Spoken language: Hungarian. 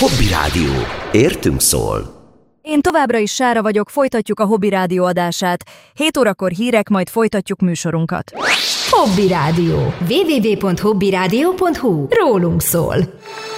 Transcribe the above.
Hobby Rádió. Értünk szól. Én továbbra is Sára vagyok, folytatjuk a Hobby Rádió adását. 7 órakor hírek, majd folytatjuk műsorunkat. Hobby Rádió. www.hobbyradio.hu. Rólunk szól.